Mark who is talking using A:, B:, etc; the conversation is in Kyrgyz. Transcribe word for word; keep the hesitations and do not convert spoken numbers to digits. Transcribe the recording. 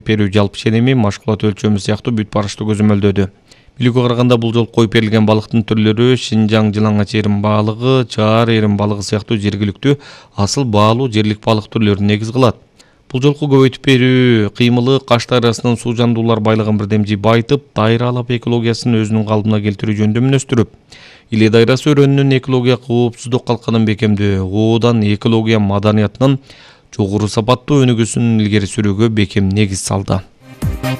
A: берүү, жалпы ченеми, машгулат өлчөмү сыяктуу бүт барышты көзөмөлдөдү. Билүүгө караганда бул жолу коюп берилген балыктын түрлөрү Шинжаң жылаңач эрим балыгы, Чаар эрим балыгы сыяктуу жергиликтүү асыл баалуу жерлик балык түрлөрүн негиз кылат. Бул жолку көбөйтүп берүү кыймылы Каш дайрасынын суу жандуулар байлыгын бирдемжи байытып, дайра алап экологиясын өзүнүн калыбына келтирүү жөнүндө мүнөстүрүп, Иле дайрасы өрөөнүнүн экология коопсуздук калканын бекемдөө, оодан экология маданиятынын жогору сапаттуу өнүгүүсүн илгери сүрүүгө бекем негиз салды.